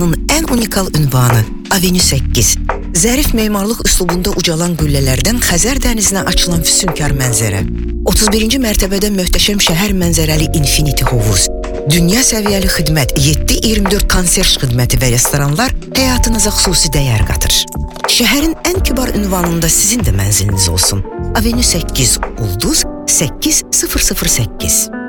Şirvanın ən unikal ünvanı Avenue 8. Zərif memarlıq üslubunda ucalan qüllələrdən Xəzər dənizinə açılan füsunkar mənzərə. 31-ci mərtəbədə möhtəşəm şəhər mənzərəli Infinity Hovuz. Dünya səviyyəli xidmət, 7-24 konserj xidməti və restoranlar həyatınıza xüsusi dəyər qatır. Şəhərin ən kibar ünvanında sizin də mənziliniz olsun. Avenue 8 Ulduz 8008.